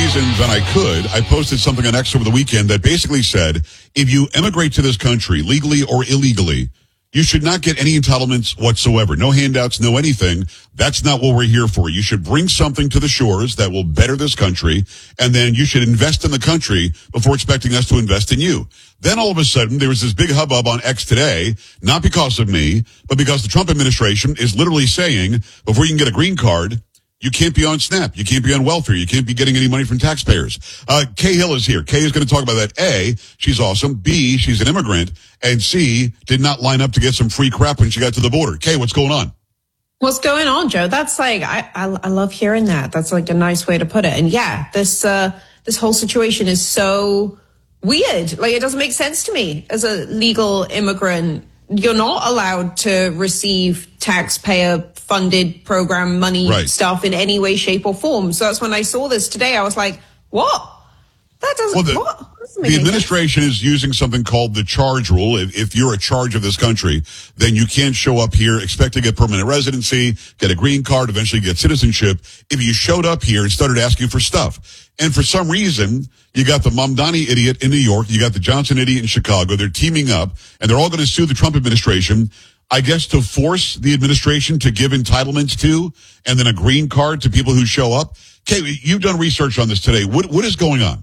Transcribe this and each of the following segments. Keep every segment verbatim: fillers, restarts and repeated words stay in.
reasons, and I could, I posted something on X over the weekend that basically said, if you immigrate to this country, legally or illegally, you should not get any entitlements whatsoever. No handouts, no anything. That's not what we're here for. You should bring something to the shores that will better this country, and then you should invest in the country before expecting us to invest in you. Then all of a sudden, there was this big hubbub on X today, not because of me, but because the Trump administration is literally saying, before you can get a green card, you can't be on SNAP. You can't be on welfare. You can't be getting any money from taxpayers. Uh, Kay Hill is here. Kay is going to talk about that. A, she's awesome. B, she's an immigrant. And C, did not line up to get some free crap when she got to the border. Kay, what's going on? What's going on, Joe? That's like, I, I, I love hearing that. That's like a nice way to put it. And yeah, this, uh, this whole situation is so weird. Like, it doesn't make sense to me as a legal immigrant. You're not allowed to receive taxpayer funded program money right. stuff in any way, shape or form. So that's when I saw this today. I was like, what? That doesn't, well, the, what? Doesn't the administration sense. is using something called the charge rule. If, if you're a charge of this country, then you can't show up here, expect to get permanent residency, get a green card, eventually get citizenship. If you showed up here and started asking for stuff. And for some reason, you got the Mamdani idiot in New York, you got the Johnson idiot in Chicago. They're teaming up, and they're all going to sue the Trump administration, I guess, to force the administration to give entitlements to, and then a green card to people who show up. Kay, you've done research on this today. What What is going on?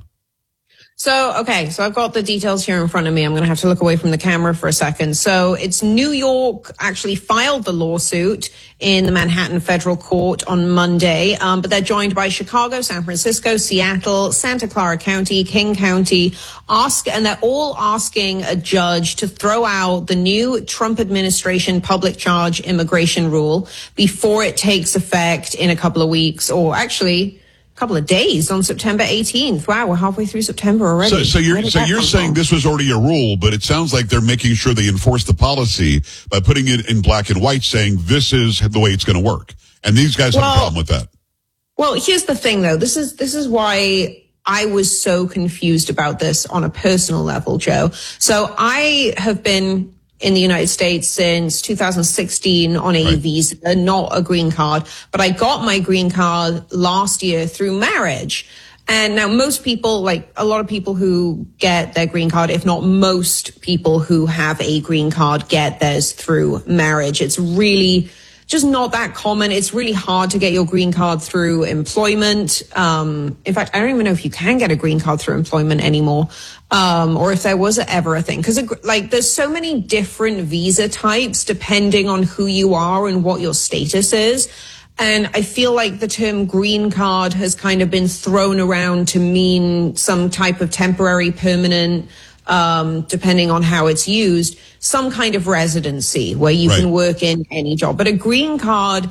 So, okay, so I've got the details here in front of me. I'm going to have to look away from the camera for a second. So it's New York actually filed the lawsuit in the Manhattan federal court on Monday, um, but they're joined by Chicago, San Francisco, Seattle, Santa Clara County, King County, ask, and they're all asking a judge to throw out the new Trump administration public charge immigration rule before it takes effect in a couple of weeks, or actually couple of days on September eighteenth. Wow, we're halfway through September already. So, so you're so you're saying this was already a rule, but it sounds like they're making sure they enforce the policy by putting it in black and white, saying this is the way it's going to work. And these guys well, have a problem with that. Well, here's the thing, though. This is this is why I was so confused about this on a personal level, Joe. So I have been in the United States since two thousand sixteen on a right. visa, not a green card. But I got my green card last year through marriage. And now most people, like a lot of people who get their green card, if not most people who have a green card, get theirs through marriage. It's really just not that common. It's really hard to get your green card through employment. Um, in fact, I don't even know if you can get a green card through employment anymore. Um, or if there was ever a thing. Cause like there's so many different visa types depending on who you are and what your status is. And I feel like the term green card has kind of been thrown around to mean some type of temporary, permanent, um, depending on how it's used, some kind of residency where you right. can work in any job. But a green card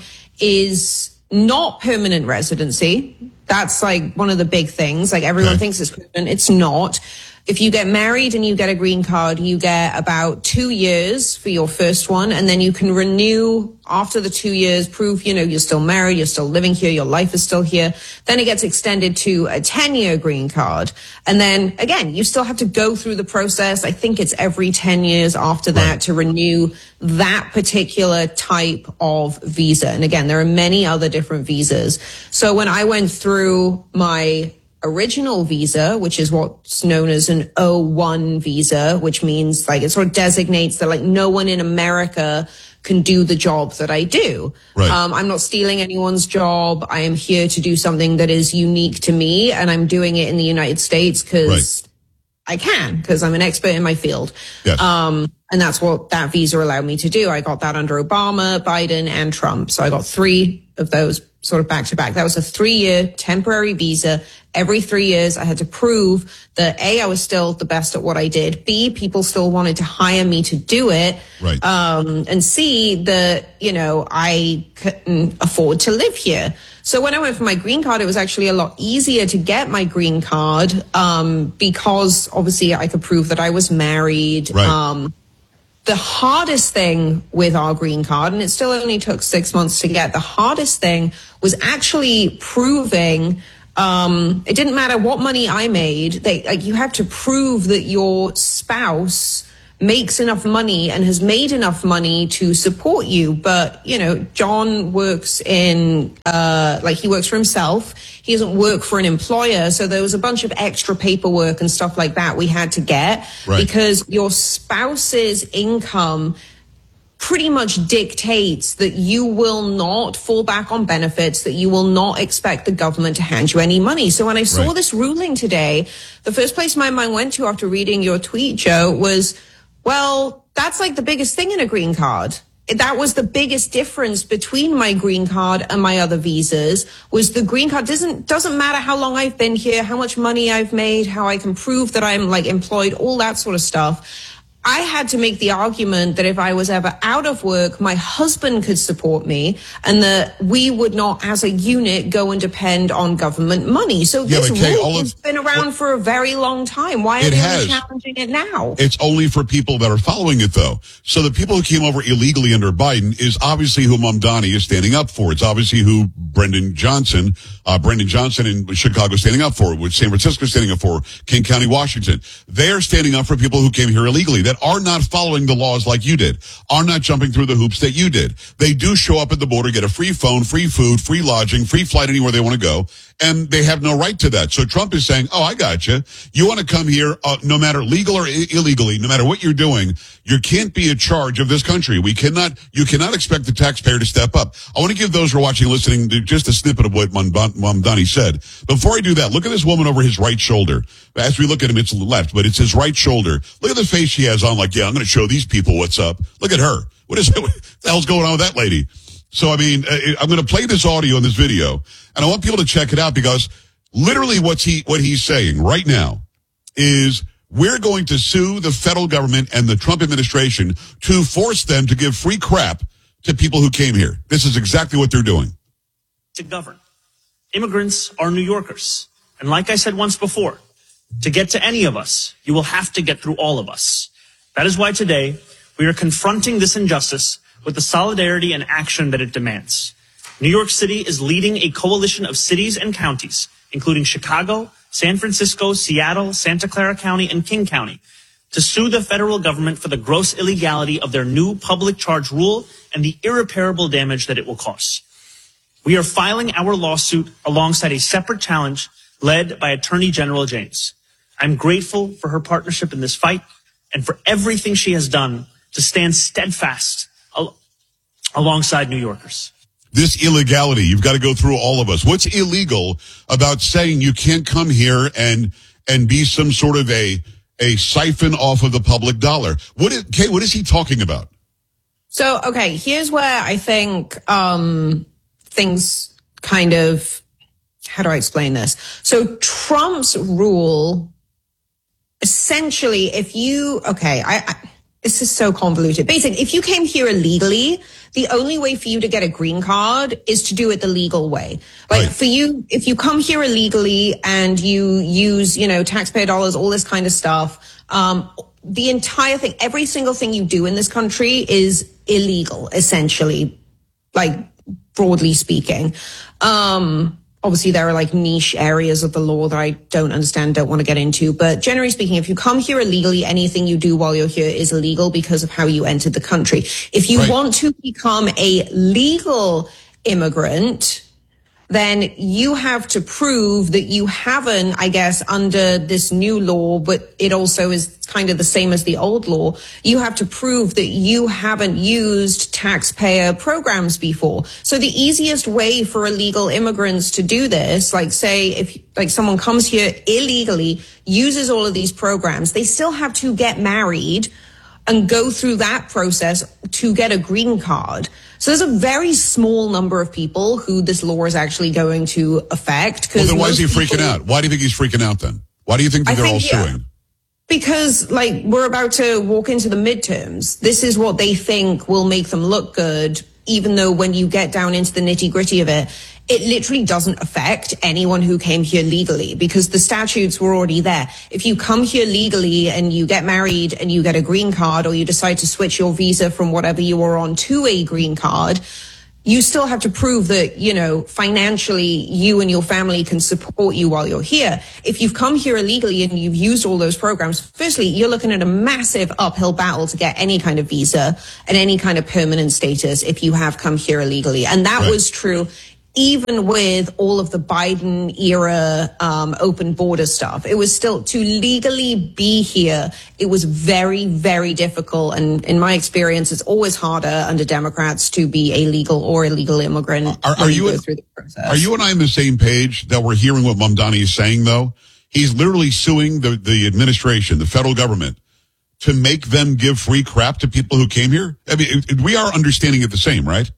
is not permanent residency. That's like one of the big things. Like everyone okay. thinks it's permanent. It's not. If you get married and you get a green card, you get about two years for your first one, and then you can renew after the two years, prove, you know, you're still married, you're still living here, your life is still here. Then it gets extended to a ten-year green card. And then, again, you still have to go through the process. I think it's every ten years after that right. to renew that particular type of visa. And again, there are many other different visas. So when I went through my original visa, which is what's known as an O one visa, which means like it sort of designates that like no one in America can do the job that I do. Right. Um, I'm not stealing anyone's job. I am here to do something that is unique to me, and I'm doing it in the United States because right. I can, because I'm an expert in my field. Yes. Um, and that's what that visa allowed me to do. I got that under Obama, Biden, and Trump. So I got three of those sort of back to back. That was a three-year temporary visa. Every three years, I had to prove that A, I was still the best at what I did. B, people still wanted to hire me to do it. Right. Um, and C, that, you know, I couldn't afford to live here. So when I went for my green card, it was actually a lot easier to get my green card, um, because obviously I could prove that I was married. Right. Um, the hardest thing with our green card, and it still only took six months to get, the hardest thing was actually proving, um, it didn't matter what money I made, they, like, you have to prove that your spouse makes enough money and has made enough money to support you. But, you know, John works in, uh, like he works for himself. He doesn't work for an employer. So there was a bunch of extra paperwork and stuff like that we had to get right. because your spouse's income pretty much dictates that you will not fall back on benefits, that you will not expect the government to hand you any money. So when I saw right. this ruling today, the first place my mind went to after reading your tweet, Joe, was, well, that's like the biggest thing in a green card. That was the biggest difference between my green card and my other visas, was the green card doesn't, doesn't matter how long I've been here, how much money I've made, how I can prove that I'm like employed, all that sort of stuff. I had to make the argument that if I was ever out of work, my husband could support me and that we would not, as a unit, go and depend on government money. So yeah, this Kay, rule of, has been around for a very long time. Why are it they has. challenging it now? It's only for people that are following it, though. So the people who came over illegally under Biden is obviously who Mamdani is standing up for. It's obviously who Brendan Johnson, uh, Brendan Johnson in Chicago is standing up for, which San Francisco is standing up for, King County, Washington. They're standing up for people who came here illegally that are not following the laws like you did, are not jumping through the hoops that you did. They do show up at the border, get a free phone, free food, free lodging, free flight anywhere they want to go, and they have no right to that. So Trump is saying, oh, I got you. You want to come here, uh, no matter legal or I- illegally, no matter what you're doing, you can't be in charge of this country. We cannot, you cannot expect the taxpayer to step up. I want to give those who are watching, listening, to just a snippet of what Mamdani said. Before I do that, look at this woman over his right shoulder. As we look at him, it's left, but it's his right shoulder. Look at the face she has on, like, yeah, I'm going to show these people what's up. Look at her. What is what the hell's going on with that lady? So, I mean, I'm going to play this audio in this video, and I want people to check it out because literally what's he, what he's saying right now is we're going to sue the federal government and the Trump administration to force them to give free crap to people who came here. This is exactly what they're doing. To govern. Immigrants are New Yorkers. And like I said once before, to get to any of us, you will have to get through all of us. That is why today we are confronting this injustice with the solidarity and action that it demands. New York City is leading a coalition of cities and counties, including Chicago, San Francisco, Seattle, Santa Clara County, and King County, to sue the federal government for the gross illegality of their new public charge rule and the irreparable damage that it will cause. We are filing our lawsuit alongside a separate challenge led by Attorney General James. I'm grateful for her partnership in this fight and for everything she has done to stand steadfast al- alongside New Yorkers. This illegality, you've got to go through all of us. What's illegal about saying you can't come here and and be some sort of a a siphon off of the public dollar? What is, Kay, what is he talking about? So, okay, here's where I think um, things kind of, how do I explain this? So Trump's rule, essentially, if you, okay, I, I this is so convoluted. Basically, if you came here illegally, the only way for you to get a green card is to do it the legal way. Like right. for you, if you come here illegally and you use, you know, taxpayer dollars, all this kind of stuff, um, the entire thing, every single thing you do in this country is illegal, essentially, like broadly speaking. Um, Obviously, there are like niche areas of the law that I don't understand, don't want to get into. But generally speaking, if you come here illegally, anything you do while you're here is illegal because of how you entered the country. If you right. want to become a legal immigrant, then you have to prove that you haven't, I guess, under this new law, but it also is kind of the same as the old law. You have to prove that you haven't used taxpayer programs before. So the easiest way for illegal immigrants to do this, like say if like someone comes here illegally, uses all of these programs, they still have to get married and go through that process to get a green card. So there's a very small number of people who this law is actually going to affect. Well, then why is he people, freaking out? Why do you think he's freaking out then? Why do you think that I they're think, all yeah, suing? Because, like, we're about to walk into the midterms. This is what they think will make them look good, even though when you get down into the nitty-gritty of it, it literally doesn't affect anyone who came here legally because the statutes were already there. If you come here legally and you get married and you get a green card or you decide to switch your visa from whatever you were on to a green card, you still have to prove that, you know, financially you and your family can support you while you're here. If you've come here illegally and you've used all those programs, firstly, you're looking at a massive uphill battle to get any kind of visa and any kind of permanent status if you have come here illegally. And that right. was true even with all of the Biden era um, open border stuff. It was still, to legally be here, it was very, very difficult. And in my experience, it's always harder under Democrats to be a legal or illegal immigrant. Are, are, you, go through the process. Are you and I on the same page that we're hearing what Mamdani is saying, though? He's literally suing the, the administration, the federal government, to make them give free crap to people who came here? I mean, we are understanding it the same, right?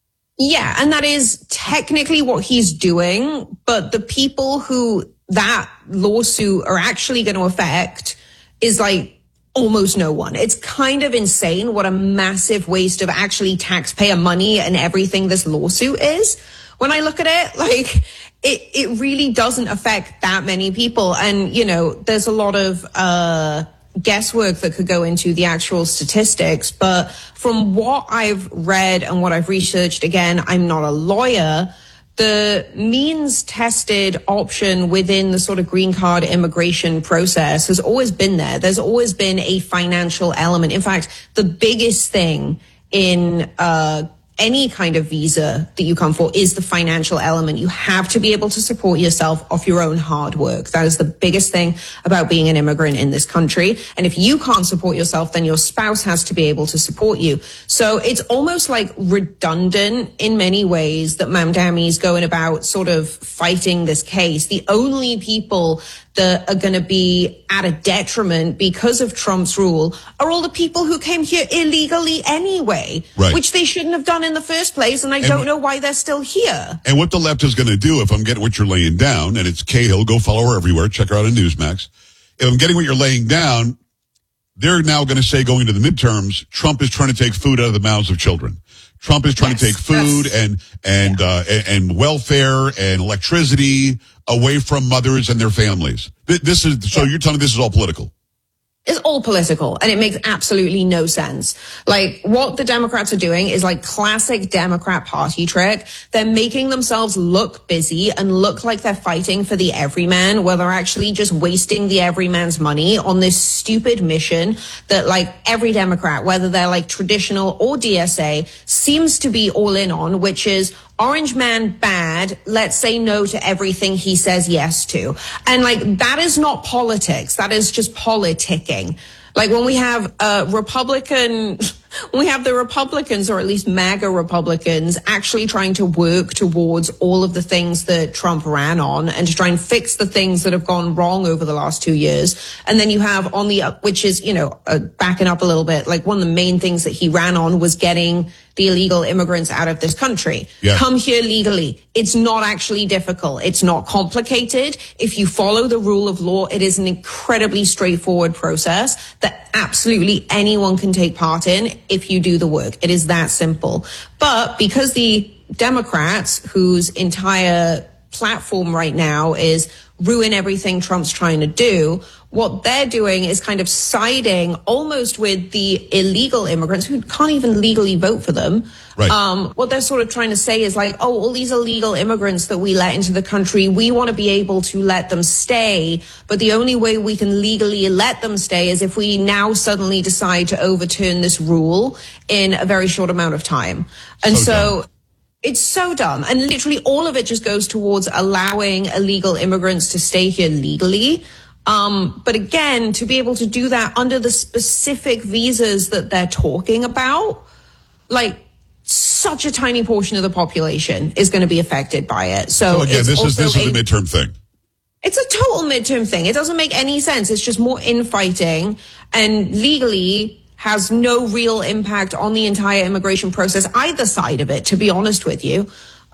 Yeah, and that is technically what he's doing, but the people who that lawsuit are actually going to affect is like almost no one. It's kind of insane what a massive waste of actually taxpayer money and everything this lawsuit is. When I look at it, like it, it really doesn't affect that many people. And, you know, there's a lot of, uh, guesswork that could go into the actual statistics. But from what I've read and what I've researched, again, I'm not a lawyer, the means tested option within the sort of green card immigration process has always been there. There's always been a financial element. In fact, the biggest thing in, uh, any kind of visa that you come for is the financial element. You have to be able to support yourself off your own hard work. That is the biggest thing about being an immigrant in this country. And if you can't support yourself, then your spouse has to be able to support you. So it's almost like redundant in many ways that Mamdani is going about sort of fighting this case. The only people that are going to be at a detriment because of Trump's rule are all the people who came here illegally anyway, right. which they shouldn't have done in the first place. And I and, don't know why they're still here. And what the left is going to do, if I'm getting what you're laying down, and it's Cahill, go follow her everywhere, check her out on Newsmax. If I'm getting what you're laying down, they're now going to say going to the midterms, Trump is trying to take food out of the mouths of children. Trump is trying yes, to take food and and yeah. uh, and welfare and electricity away from mothers and their families. This is so yeah. you're telling me this is all political. It's all political, and it makes absolutely no sense. Like, what the Democrats are doing is like classic Democrat party trick. They're making themselves look busy and look like they're fighting for the everyman, where they're actually just wasting the everyman's money on this stupid mission that, like, every Democrat, whether they're like traditional or D S A, seems to be all in on, which is Orange man bad, let's say no to everything he says yes to. And like, that is not politics. That is just politicking. Like when we have a Republican, when we have the Republicans, or at least MAGA Republicans, actually trying to work towards all of the things that Trump ran on and to try and fix the things that have gone wrong over the last two years. And then you have on the, which is, you know, uh, backing up a little bit, like one of the main things that he ran on was getting the illegal immigrants out of this country. Yeah. Come here legally. It's not actually difficult. It's not complicated. If you follow the rule of law, it is an incredibly straightforward process that absolutely anyone can take part in if you do the work. It is that simple. But because the Democrats, whose entire platform right now is ruin everything Trump's trying to do, what they're doing is kind of siding almost with the illegal immigrants who can't even legally vote for them. Right. Um, what they're sort of trying to say is like, oh, all these illegal immigrants that we let into the country, we want to be able to let them stay. But the only way we can legally let them stay is if we now suddenly decide to overturn this rule in a very short amount of time. And so, so it's so dumb. And literally all of it just goes towards allowing illegal immigrants to stay here legally. Um, but again, to be able to do that under the specific visas that they're talking about, like such a tiny portion of the population is going to be affected by it. So, so again, this is this is a midterm thing. It's a total midterm thing. It doesn't make any sense. It's just more infighting, and legally has no real impact on the entire immigration process, either side of it, to be honest with you.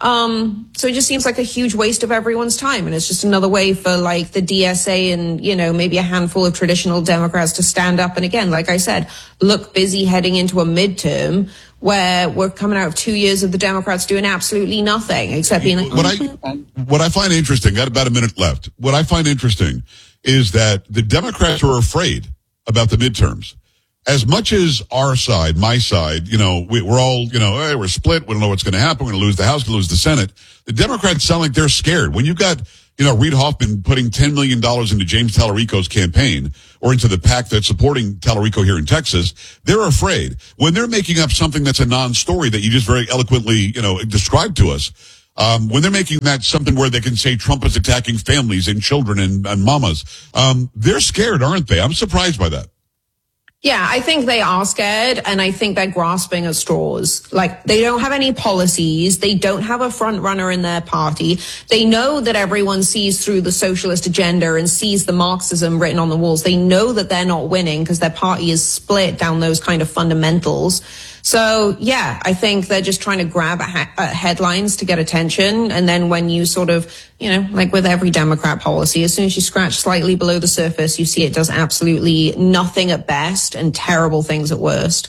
Um, so it just seems like a huge waste of everyone's time. And it's just another way for like the D S A and, you know, maybe a handful of traditional Democrats to stand up. And again, like I said, look busy heading into a midterm where we're coming out of two years of the Democrats doing absolutely nothing except being like, what I, what I find interesting, got about a minute left. What I find interesting is that the Democrats are afraid about the midterms. as much as our side, my side, you know, we, we're all, you know, hey, we're split. We don't know what's going to happen. We're going to lose the House, going to lose the Senate. The Democrats sound like they're scared. When you've got, you know, Reid Hoffman putting ten million dollars into James Tallarico's campaign or into the PAC that's supporting Tallarico here in Texas, they're afraid. When they're making up something that's a non-story that you just very eloquently, you know, described to us, um, when they're making that something where they can say Trump is attacking families and children and, and mamas, um, they're scared, aren't they? I'm surprised by that. Yeah, I think they are scared, and I think they're grasping at straws. Like, they don't have any policies. They don't have a front runner in their party. They know that everyone sees through the socialist agenda and sees the Marxism written on the walls. They know that they're not winning because their party is split down those kind of fundamentals. So, yeah, I think they're just trying to grab ha- uh, headlines to get attention. And then when you sort of, you know, like with every Democrat policy, as soon as you scratch slightly below the surface, you see it does absolutely nothing at best and terrible things at worst.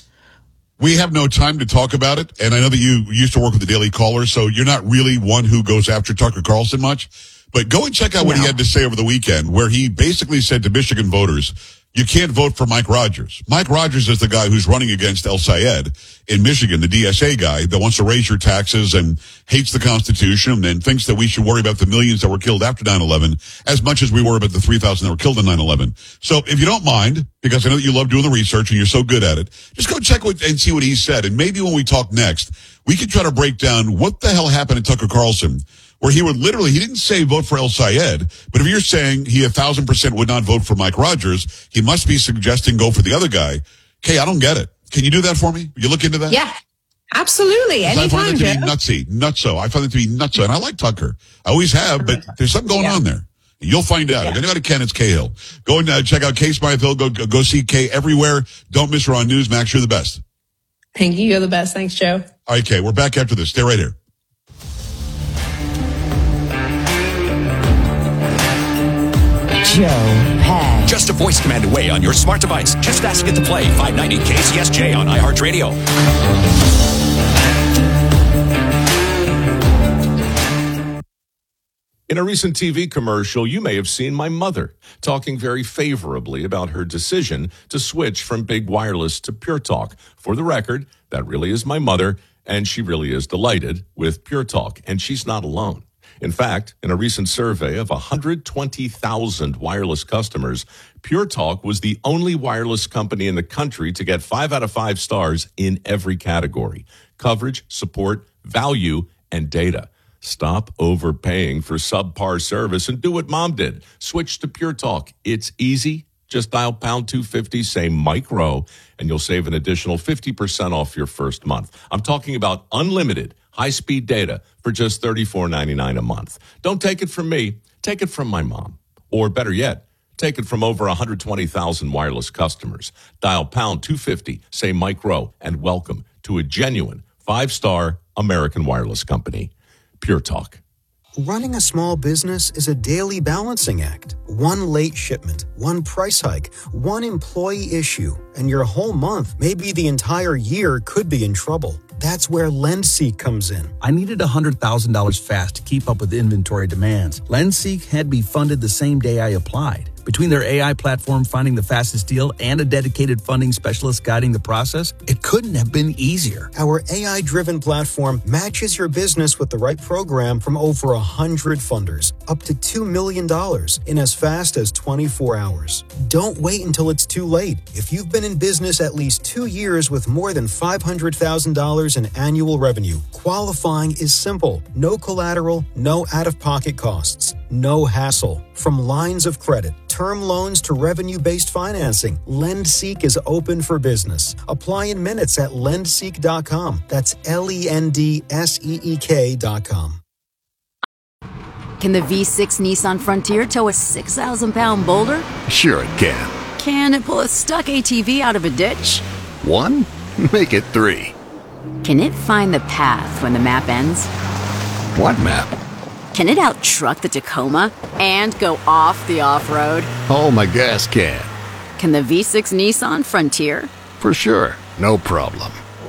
We have no time to talk about it. And I know that you used to work with the Daily Caller, so you're not really one who goes after Tucker Carlson much. But go and check out what no. he had to say over the weekend, where he basically said to Michigan voters, you can't vote for Mike Rogers. Mike Rogers is the guy who's running against El Sayed in Michigan, the D S A guy that wants to raise your taxes and hates the Constitution and thinks that we should worry about the millions that were killed after nine eleven as much as we worry about the three thousand that were killed in nine eleven. So if you don't mind, because I know that you love doing the research and you're so good at it, just go check what, and see what he said. And maybe when we talk next, we can try to break down what the hell happened to Tucker Carlson, where he would literally, he didn't say vote for El Sayed, but if you're saying he a thousand percent would not vote for Mike Rogers, he must be suggesting go for the other guy. Kay, I don't get it. Can you do that for me? You look into that? Yeah, absolutely. Anytime, I find that to Joe. be nutsy, nutso. I find it to be nutso, and I like Tucker. I always have, but there's something going yeah. on there. You'll find out. Yeah. If anybody can, it's Cahill. Go and uh, check out Kay Smythe-Hill. Go, go, go see Kay everywhere. Don't miss her on Newsmax. You're the best. Thank you. You're the best. Thanks, Joe. All right, Kay, we're back after this. Stay right here. Joe Pags. Just a voice command away on your smart device. Just ask it to play five ninety K C S J on iHeartRadio. In a recent T V commercial, you may have seen my mother talking very favorably about her decision to switch from big wireless to Pure Talk. For the record, that really is my mother, and she really is delighted with Pure Talk, and she's not alone. In fact, in a recent survey of one hundred twenty thousand wireless customers, Pure Talk was the only wireless company in the country to get five out of five stars in every category: coverage, support, value, and data. Stop overpaying for subpar service and do what Mom did. Switch to Pure Talk. It's easy. Just dial pound two fifty, say Mike Rowe, and you'll save an additional fifty percent off your first month. I'm talking about unlimited high-speed data for just thirty-four ninety-nine a month. Don't take it from me. Take it from my mom. Or better yet, take it from over one hundred twenty thousand wireless customers. Dial pound two fifty, say Mike Rowe, and welcome to a genuine five-star American wireless company. Pure Talk. Running a small business is a daily balancing act. One late shipment, one price hike, one employee issue, and your whole month, maybe the entire year, could be in trouble. That's where LendSeek comes in. I needed one hundred thousand dollars fast to keep up with inventory demands. LendSeek had me funded the same day I applied. Between their A I platform finding the fastest deal and a dedicated funding specialist guiding the process, it couldn't have been easier. Our A I-driven platform matches your business with the right program from over one hundred funders, up to two million dollars in as fast as twenty-four hours. Don't wait until it's too late. If you've been in business at least two years with more than five hundred thousand dollars in annual revenue, qualifying is simple. No collateral, no out-of-pocket costs, no hassle. From lines of credit, term loans to revenue-based financing, LendSeek is open for business. Apply in minutes at lend seek dot com. That's L E N D S E E K dot com. Can the V six Nissan Frontier tow a six thousand pound boulder? Sure it can. Can it pull a stuck A T V out of a ditch? One? Make it three. Can it find the path when the map ends? What map? Can it out-truck the Tacoma and go off the off-road? Oh, my gas can. Can the V six Nissan Frontier? For sure. No problem.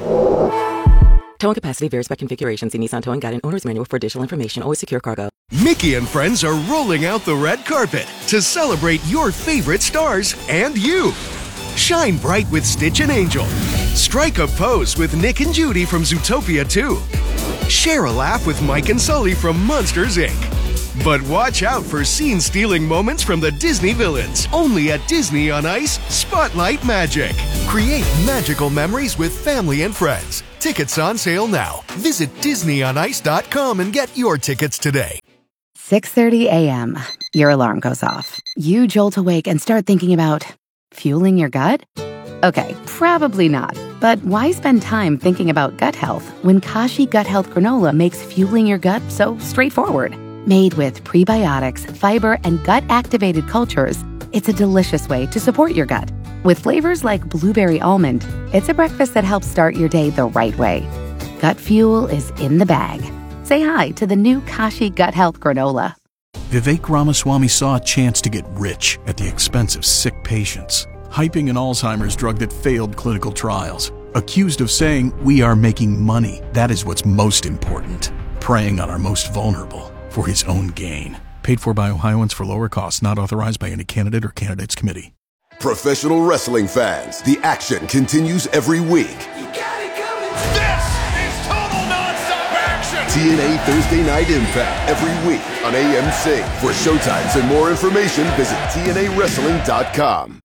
Towing capacity varies by configuration. See Nissan Towing Guide and Owner's Manual for additional information. Always secure cargo. Mickey and friends are rolling out the red carpet to celebrate your favorite stars and you. Shine bright with Stitch and Angel. Strike a pose with Nick and Judy from Zootopia two. Share a laugh with Mike and Sully from Monsters, Incorporated. But watch out for scene-stealing moments from the Disney villains. Only at Disney on Ice, Spotlight Magic. Create magical memories with family and friends. Tickets on sale now. Visit disney on ice dot com and get your tickets today. six thirty a.m. Your alarm goes off. You jolt awake and start thinking about fueling your gut? Okay, probably not. But why spend time thinking about gut health when Kashi Gut Health Granola makes fueling your gut so straightforward? Made with prebiotics, fiber, and gut-activated cultures, it's a delicious way to support your gut. With flavors like blueberry almond, it's a breakfast that helps start your day the right way. Gut fuel is in the bag. Say hi to the new Kashi Gut Health Granola. Vivek Ramaswamy saw a chance to get rich at the expense of sick patients, hyping an Alzheimer's drug that failed clinical trials. Accused of saying, "We are making money. That is what's most important." Preying on our most vulnerable for his own gain. Paid for by Ohioans for lower costs, not authorized by any candidate or candidates committee. Professional wrestling fans, the action continues every week. You got it coming. This is total nonstop action. T N A Thursday Night Impact every week on A M C. For showtimes and more information, visit T N A wrestling dot com.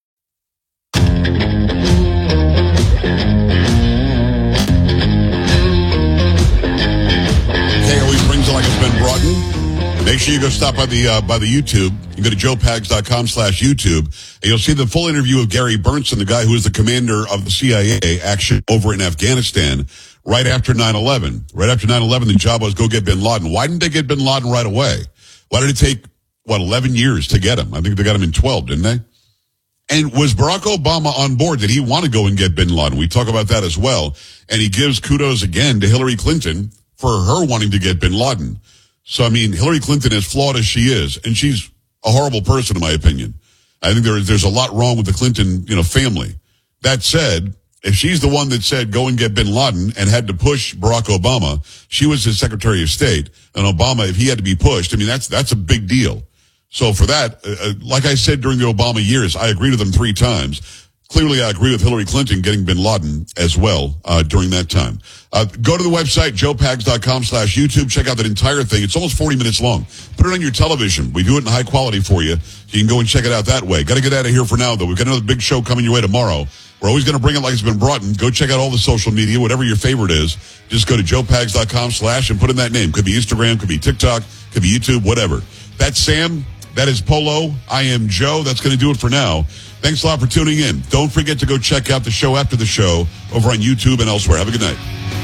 K always brings it like it's been brought in. Make sure you go stop by the uh, by the YouTube. You go to joe pags dot com slash YouTube, and you'll see the full interview of Gary Bernson, the guy who is the commander of the C I A action over in Afghanistan right after nine eleven. Right after nine eleven, the job was go get bin Laden. Why didn't they get bin Laden right away? Why did it take, what, eleven years to get him? I think they got him in twelve, didn't they? And was Barack Obama on board? Did he want to go and get bin Laden? We talk about that as well. And he gives kudos again to Hillary Clinton for her wanting to get bin Laden. So, I mean, Hillary Clinton, as flawed as she is, and she's a horrible person, in my opinion. I think there, there's a lot wrong with the Clinton, you know, family. That said, if she's the one that said go and get bin Laden and had to push Barack Obama, she was his Secretary of State, and Obama, if he had to be pushed, I mean, that's that's a big deal. So for that, uh, like I said during the Obama years, I agreed with them three times. Clearly, I agree with Hillary Clinton getting bin Laden as well uh, during that time. Uh, go to the website, joe pags dot com slash YouTube. Check out that entire thing. It's almost forty minutes long. Put it on your television. We do it in high quality for you. You can go and check it out that way. Got to get out of here for now, though. We've got another big show coming your way tomorrow. We're always going to bring it like it's been brought in. Go check out all the social media, whatever your favorite is. Just go to joe pags dot com slash and put in that name. Could be Instagram, could be TikTok, could be YouTube, whatever. That's Sam. That is Polo. I am Joe. That's going to do it for now. Thanks a lot for tuning in. Don't forget to go check out the show after the show over on YouTube and elsewhere. Have a good night.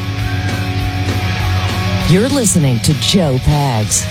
You're listening to Joe Pags.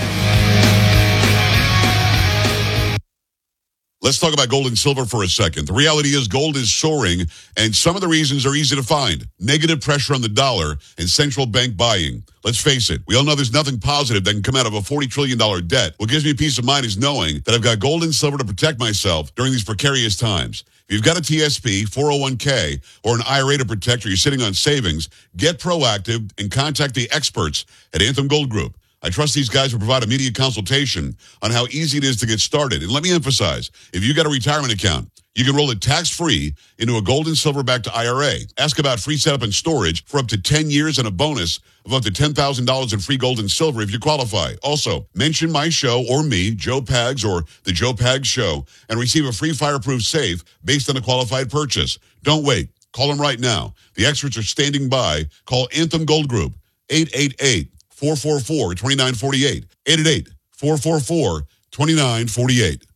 Let's talk about gold and silver for a second. The reality is gold is soaring, and some of the reasons are easy to find. Negative pressure on the dollar and central bank buying. Let's face it, we all know there's nothing positive that can come out of a forty trillion dollars debt. What gives me peace of mind is knowing that I've got gold and silver to protect myself during these precarious times. If you've got a T S P, four oh one k, or an I R A to protect, or you're sitting on savings, get proactive and contact the experts at Anthem Gold Group. I trust these guys will provide immediate consultation on how easy it is to get started. And let me emphasize, if you got a retirement account, you can roll it tax-free into a gold and silver-backed I R A. Ask about free setup and storage for up to ten years and a bonus of up to ten thousand dollars in free gold and silver if you qualify. Also, mention my show or me, Joe Pags or The Joe Pags Show, and receive a free fireproof safe based on a qualified purchase. Don't wait. Call them right now. The experts are standing by. Call Anthem Gold Group, eight eight eight, four four four, two nine four eight, eight eight eight, four four four, two nine four eight.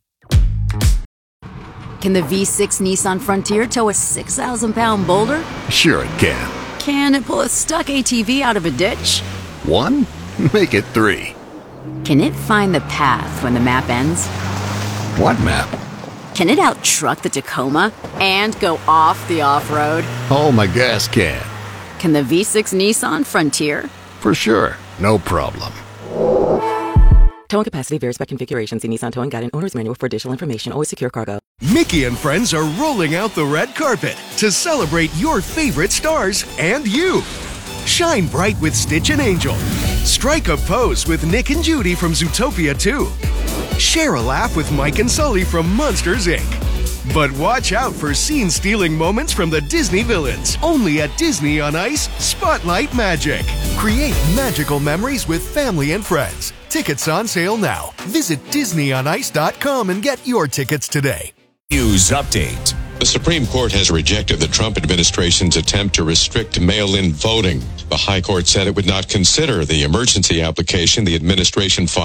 Can the V six Nissan Frontier tow a six thousand pound boulder? Sure it can. Can it pull a stuck A T V out of a ditch? One? Make it three. Can it find the path when the map ends? What map? Can it out-truck the Tacoma and go off the off-road? Oh, my gas can. Can the V six Nissan Frontier? For sure. No problem. Towing capacity varies by configuration. See Nissan Towing Guide and Owner's Manual for additional information. Always secure cargo. Mickey and friends are rolling out the red carpet to celebrate your favorite stars and you. Shine bright with Stitch and Angel. Strike a pose with Nick and Judy from Zootopia two. Share a laugh with Mike and Sully from Monsters, Incorporated. But watch out for scene-stealing moments from the Disney villains. Only at Disney on Ice, Spotlight Magic. Create magical memories with family and friends. Tickets on sale now. Visit disney on ice dot com and get your tickets today. News update. The Supreme Court has rejected the Trump administration's attempt to restrict mail-in voting. The High Court said it would not consider the emergency application the administration filed